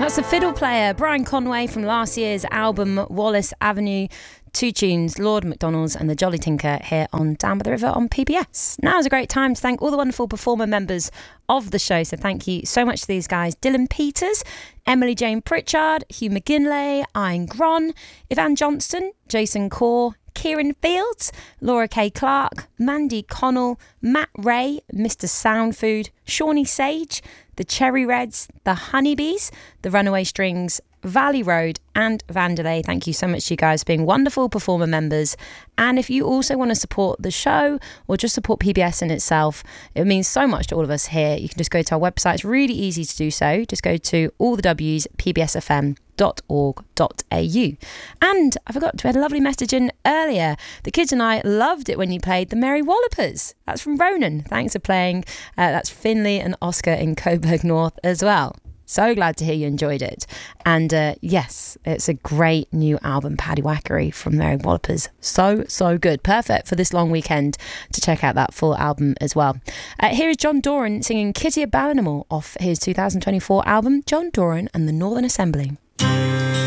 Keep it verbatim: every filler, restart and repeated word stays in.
That's the fiddle player, Brian Conway, from last year's album Wallace Avenue. Two tunes, Lord McDonald's and The Jolly Tinker, here on Down by the River on P B S. Now is a great time to thank all the wonderful performer members of the show. So thank you so much to these guys. Dylan Peters, Emily Jane Pritchard, Hugh McGinley, Ian Gron, Ivan Johnston, Jason Core, Kieran Fields, Laura K. Clark, Mandy Connell, Matt Ray, Mister Soundfood, Shawnee Sage, the Cherry Reds, the Honeybees, the Runaway Strings, Valley Road and Vanderlei. Thank you so much to you guys for being wonderful performer members. And if you also want to support the show or just support P B S in itself, it means so much to all of us here. You can just go to our website. It's really easy to do so. Just go to all the W's, p b s f m dot org dot a u. And I forgot to add a lovely message in earlier. The kids and I loved it when you played the Merry Wallopers. That's from Ronan. Thanks for playing. Uh, that's Finley and Oscar in Coburg North as well. So glad to hear you enjoyed it. And uh, yes, it's a great new album, Paddy Wackery from Merry Wallopers. So, so good. Perfect for this long weekend to check out that full album as well. Uh, here is John Doran singing Kitty of Ballinamore off his two thousand twenty-four album, John Doran and the Northern Assembly.